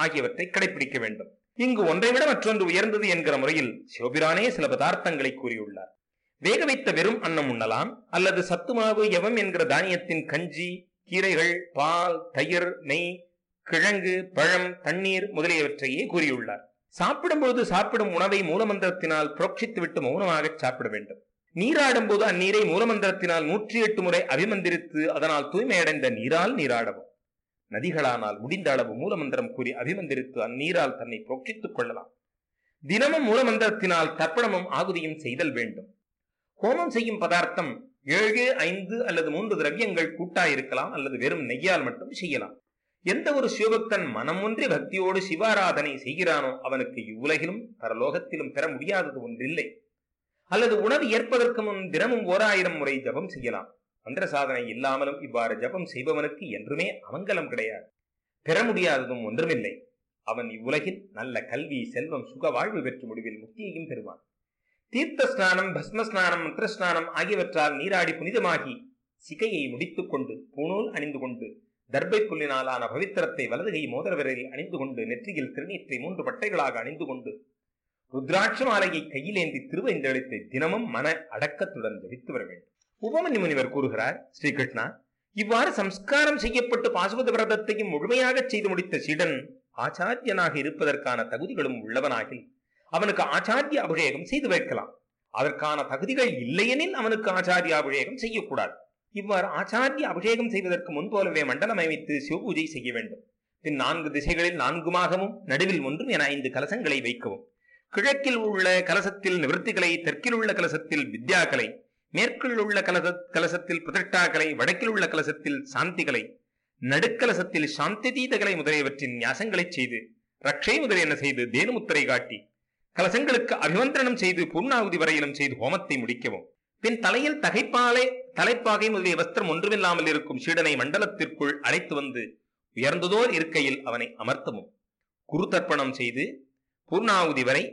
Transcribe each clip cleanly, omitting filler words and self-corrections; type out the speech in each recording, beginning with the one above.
ஆகியவற்றை கடைபிடிக்க வேண்டும். இங்கு ஒன்றை விட மற்றொன்று உயர்ந்தது என்கிற முறையில் சிவபிரானே சில பதார்த்தங்களை கூறியுள்ளார். வேக வைத்த வெறும் அன்னம் உண்ணலாம், அல்லது சத்துமாவு யவம் என்கிற தானியத்தின் கஞ்சி, கீரைகள், பால், தயிர், நெய், கிழங்கு, பழம், தண்ணீர் முதலியவற்றையே கூறியுள்ளார். சாப்பிடும்போது சாப்பிடும் உணவை மூலமந்திரத்தினால் புரோட்சித்துவிட்டு மௌனமாக சாப்பிட வேண்டும். நீராடும் போது அந்நீரை மூலமந்திரத்தினால் 108 முறை அபிமந்திரித்து அதனால் தூய்மையடைந்த நீரால் நீராடவும். நதிகளானால் முடிந்த அளவு மூலமந்திரம் கூறி அபிமந்திரித்து அந்நீரால் தன்னை புரோட்சித்துக் கொள்ளலாம். தினமும் மூலமந்திரத்தினால் தர்ப்பணமும் ஆகுதியும் செய்தல் வேண்டும். ஹோமம் செய்யும் பதார்த்தம் 7, 5 அல்லது 3 திரவியங்கள் கூட்டாயிருக்கலாம், அல்லது வெறும் நெய்யால் மட்டும் செய்யலாம். எந்த ஒரு சிவபக்தன் மனம் ஒன்றி பக்தியோடு சிவாராதனை செய்கிறானோ அவனுக்கு இவ்வுலகிலும் பரலோகத்திலும் பெற முடியாதது ஒன்றில்லை. அல்லது உணவு ஏற்பதற்கு முன் தினமும் 1000 முறை ஜபம் செய்யலாம். மந்திர சாதனை இல்லாமலும் இவ்வாறு ஜபம் செய்பவனுக்கு என்றுமே அமங்கலம் கிடையாது. பெற முடியாததும் ஒன்றுமில்லை. அவன் இவ்வுலகில் நல்ல கல்வி, செல்வம், சுக வாழ்வு பெற்று முடிவில் முக்தியையும் பெறுவான். தீர்த்த ஸ்நானம், பஸ்ம ஸ்நானம், மந்திர ஸ்நானம் ஆகியவற்றால் நீராடி புனிதமாகி சிகையை முடித்துக் கொண்டு பூணூல் அணிந்து கொண்டு தர்பை புல்லினாலான பவித்திரத்தை வலதுகை மோதிர விரலில் அணிந்து கொண்டு நெற்றியில் திருநீற்றை 3 பட்டைகளாக அணிந்து கொண்டு ருத்ராட்ச மாலையை கையிலேந்தி திருவைந்தெழுத்தை தினமும் மன அடக்கத்துடன் ஜபித்து வர வேண்டும். உபமன்யு முனிவர் கூறுகிறார், ஸ்ரீகிருஷ்ணா, இவ்வாறு சம்ஸ்காரம் செய்யப்பட்டு பாசுபத விரதத்தையும் முழுமையாக செய்து முடித்த சீடன் ஆச்சாரியனாக இருப்பதற்கான தகுதிகளும் உள்ளவனாகில் அவனுக்கு ஆச்சாரிய அபிஷேகம் செய்து வைக்கலாம். அதற்கான தகுதிகள் இல்லையெனில் அவனுக்கு ஆச்சாரிய அபிஷேகம் செய்யக்கூடாது. இவ்வாறு ஆச்சாரிய அபிஷேகம் செய்வதற்கு முன்போலவே மண்டலம் அமைத்து சிவபூஜை செய்ய வேண்டும். பின் 4 திசைகளில் 4 நடுவில் 1 என 5 கலசங்களை வைக்கவும். கிழக்கில் உள்ள கலசத்தில் நிவர்த்திகளை, தெற்கில் உள்ள கலசத்தில் வித்யாக்களை, மேற்கில் உள்ள கலசத்தில் பிரதிஷ்டாக்களை, வடக்கில் உள்ள கலசத்தில் சாந்திகளை, நடுக்கலசத்தில் சாந்தி தீதகளை முதலியவற்றின் ஞாசங்களை செய்து ரக்ஷை முதலியன செய்து தேனுமுத்திரை காட்டி கலசங்களுக்கு அபிமந்திரணம் செய்து பூர்ணாகுதி வரையிலும் செய்து ஹோமத்தை முடிக்கவும். பின் தலையில் தலைப்பாகை முதலிய வஸ்திரம் ஒன்றுமில்லாமல் இருக்கும் சீடனை மண்டலத்திற்குள் அழைத்து வந்து உயர்ந்ததோர் இருக்கையில் அவனை அமர்த்தவும். குரு தர்ப்பணம் செய்து பூர்ணாகுதி வரை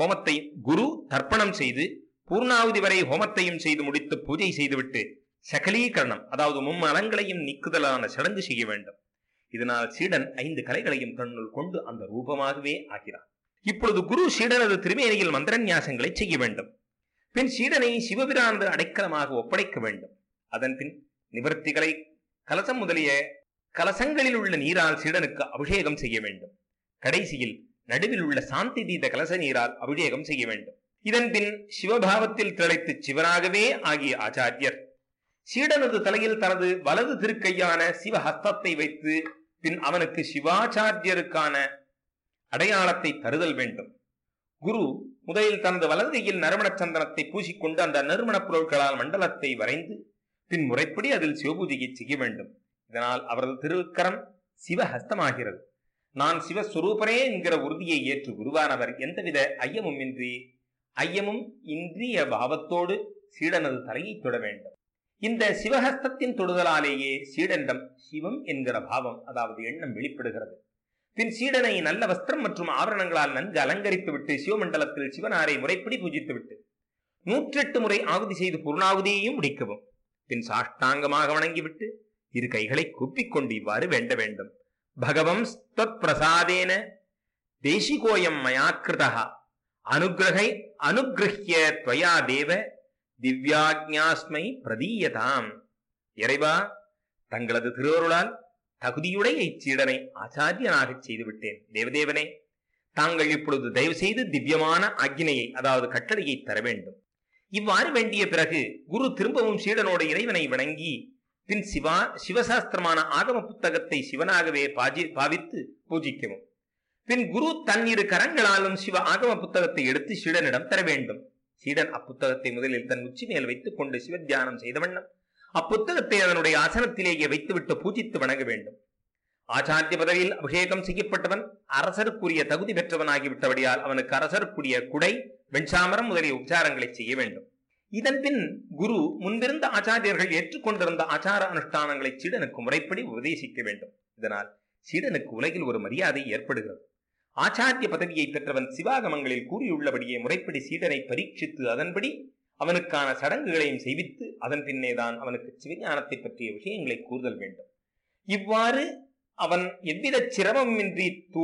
ஹோமத்தையும் செய்து முடித்து பூஜை செய்துவிட்டு சகலீகரணம், அதாவது மும்மலங்களையும் நீக்குதலான சடங்கு செய்ய வேண்டும். இதனால் சீடன் 5 கலைகளையும் தன்னுள் கொண்டு அந்த ரூபமாகவே ஆகிறான். இப்பொழுது குரு சீடனது திருமேனியில் மந்திரநியாசங்களை செய்ய வேண்டும். பின் சீடனை சிவபிரானது அடைக்கலமாக ஒப்படைக்க வேண்டும். அதன் பின் நிவர்த்திகளை, கலசம் முதலிய கலசங்களில் உள்ள நீரால் சீடனுக்கு அபிஷேகம் செய்ய வேண்டும். கடைசியில் நடுவில் உள்ள சாந்தி தீத கலச நீரால் அபிஷேகம் செய்ய வேண்டும். இதன் பின் சிவபாவத்தில் திளைத்து சிவனாகவே ஆகிய ஆச்சாரியர் சீடனது தலையில் தனது வலது திருக்கையான சிவஹஸ்தத்தை வைத்து பின் அவனுக்கு சிவாச்சாரியருக்கான அடையாளத்தை தருதல் வேண்டும். குரு முதலில் தனது வலது கையில் நறுமண சந்தனத்தை பூசிக்கொண்டு அந்த நறுமணப் பொருட்களால் மண்டலத்தை வரைந்து பின் முறைப்படி அதில் சிவபூஜையை செய்ய வேண்டும். இதனால் அவரது திருக்கரம் சிவஹஸ்தமாகிறது. நான் சிவஸ்வரூபனே என்கிற உறுதியை ஏற்று குருவானவர் எந்தவித ஐயமும் இன்றிய பாவத்தோடு சீடனது தலையை தொட வேண்டும். இந்த சிவஹஸ்தத்தின் தொடுதலாலேயே சீடனிடம் சிவம் என்கிற பாவம், அதாவது எண்ணம் வெளிப்படுகிறது. பின் சீடனை நல்ல வஸ்திரம் மற்றும் ஆபரணங்களால் நன்கு அலங்கரித்து விட்டு சிவமண்டலத்தில் சிவனாரை முறைப்படி பூஜித்துவிட்டு 108 முறை ஆகுதி செய்து பூர்ணாகுதியையும் முடிக்கவும். பின் சாஷ்டாங்கமாக வணங்கிவிட்டு 2 கைகளை கூப்பிக்கொண்டு இவ்வாறு வேண்ட வேண்டும். பகவம் ஸ்தத் பிரசாதேன தேசிகோயம் மயாக்கிருதா அனுகிரஹ்ய த்வயா தேவ திவ்யாக்ஞாஸ்மை பிரதீயதாம். இறைவா, தங்களது திருவருளால் தகுதியுடைய இச்சீடனை ஆச்சாரியனாக செய்துவிட்டேன். தேவதேவனே, தாங்கள் இப்பொழுது தயவு செய்து திவ்யமான ஆக்கினையை, அதாவது கட்டளையை தர வேண்டும். இவ்வாறு வேண்டிய பிறகு குரு திரும்பவும் சீடனோடு இறைவனை வணங்கி பின் சிவசாஸ்திரமான ஆகம புத்தகத்தை சிவனாகவே பாவித்து பூஜிக்கவும். பின் குரு தன் 2 கரங்களாலும் சிவ ஆகம புத்தகத்தை எடுத்து சீடனிடம் தர வேண்டும். சீடன் அப்புத்தகத்தை முதலில் தன் உச்சி மேல் வைத்துக் கொண்டு சிவ தியானம் செய்த வண்ணம் அப்புத்தகத்தை அதனுடைய ஆசனத்திலேயே வைத்துவிட்டு பூஜித்து வணங்க வேண்டும். ஆச்சாரிய பதவியில் அபிஷேகம் செய்யப்பட்டவன் அரசருக்குரிய தகுதி பெற்றவனாகிவிட்டபடியால் அவனுக்கு அரசருக்குரிய குடை, வெண்சாமரம் முதலிய உபச்சாரங்களை செய்ய வேண்டும். இதன் பின் குரு முன்பிருந்த ஆச்சாரியர்கள் ஏற்றுக்கொண்டிருந்த ஆச்சார அனுஷ்டானங்களை சீடனுக்கு முறைப்படி உபதேசிக்க வேண்டும். இதனால் சீடனுக்கு உலகில் ஒரு மரியாதை ஏற்படுகிறது. ஆச்சாரிய பதவியை பெற்றவன் சிவாகமங்களில் கூறியுள்ளபடியே முறைப்படி சீடனை பரீட்சித்து அதன்படி அவனுக்கான சடங்குகளையும் செய்வித்து அதன் பின்னேதான் அவனுக்கு சிவஞானத்தை பற்றிய விஷயங்களை கூறுதல் வேண்டும். இவ்வாறு அவன் எவ்வித சிரமமின்றி